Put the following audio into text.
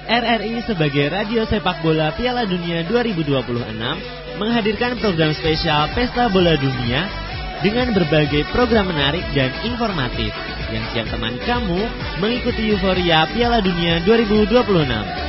RRI sebagai radio sepak bola Piala Dunia 2026 menghadirkan program spesial Pesta Bola Dunia dengan berbagai program menarik dan informatif yang siap temani kamu mengikuti euforia Piala Dunia 2026.